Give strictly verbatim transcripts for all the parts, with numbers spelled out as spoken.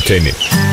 Bülteni.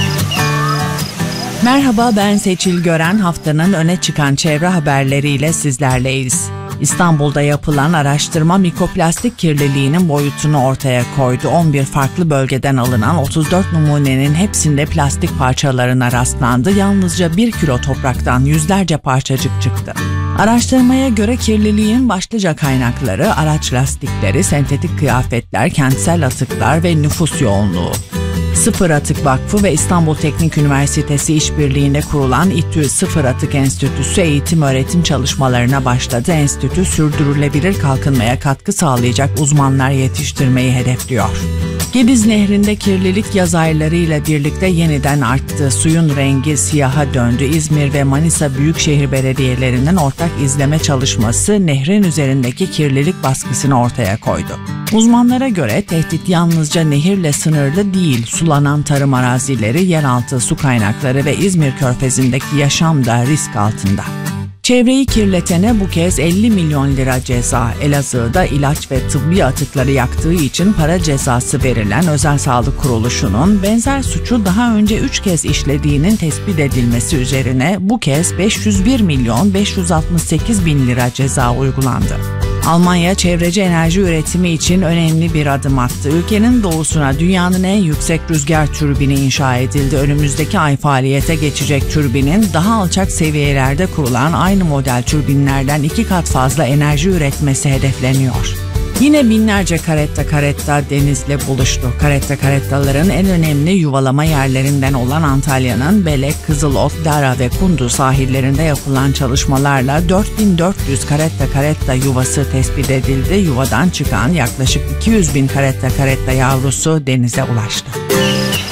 Merhaba, ben Seçil Gören. Haftanın öne çıkan çevre haberleriyle sizlerleyiz. İstanbul'da yapılan araştırma mikroplastik kirliliğinin boyutunu ortaya koydu. on bir farklı bölgeden alınan otuz dört numunenin hepsinde plastik parçalarına rastlandı. Yalnızca bir kilo topraktan yüzlerce parçacık çıktı. Araştırmaya göre kirliliğin başlıca kaynakları araç lastikleri, sentetik kıyafetler, kentsel atıklar ve nüfus yoğunluğu. Sıfır Atık Vakfı ve İstanbul Teknik Üniversitesi işbirliğinde kurulan İTÜ Sıfır Atık Enstitüsü eğitim öğretim çalışmalarına başladı. Enstitü sürdürülebilir kalkınmaya katkı sağlayacak uzmanlar yetiştirmeyi hedefliyor. Gediz Nehri'nde kirlilik yaz aylarıyla birlikte yeniden arttı. Suyun rengi siyaha döndü. İzmir ve Manisa Büyükşehir Belediyelerinin ortak izleme çalışması nehrin üzerindeki kirlilik baskısını ortaya koydu. Uzmanlara göre tehdit yalnızca nehirle sınırlı değil, sulanan tarım arazileri, yeraltı su kaynakları ve İzmir Körfezi'ndeki yaşam da risk altında. Çevreyi kirletene bu kez elli milyon lira ceza. Elazığ'da ilaç ve tıbbi atıkları yaktığı için para cezası verilen Özel Sağlık Kuruluşu'nun benzer suçu daha önce üç kez işlediğinin tespit edilmesi üzerine bu kez beş yüz bir milyon beş yüz altmış sekiz bin lira ceza uygulandı. Almanya çevreci enerji üretimi için önemli bir adım attı. Ülkenin doğusuna dünyanın en yüksek rüzgar türbini inşa edildi. Önümüzdeki ay faaliyete geçecek türbinin daha alçak seviyelerde kurulan aynı model türbinlerden iki kat fazla enerji üretmesi hedefleniyor. Yine binlerce karetta karetta denizle buluştu. Karetta karettaların en önemli yuvalama yerlerinden olan Antalya'nın Belek, Kızılot, Dara ve Kundu sahillerinde yapılan çalışmalarla dört bin dört yüz karetta karetta yuvası tespit edildi. Yuvadan çıkan yaklaşık iki yüz bin karetta karetta yavrusu denize ulaştı.